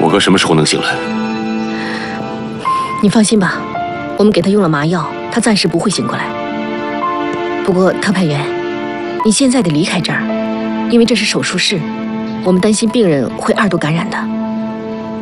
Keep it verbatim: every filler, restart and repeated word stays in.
某哥什么时候能醒来？ 你放心吧，我们给他用了麻药，他暂时不会醒过来。不过特派员，你现在得离开这儿，因为这是手术室，我们担心病人会二度感染的。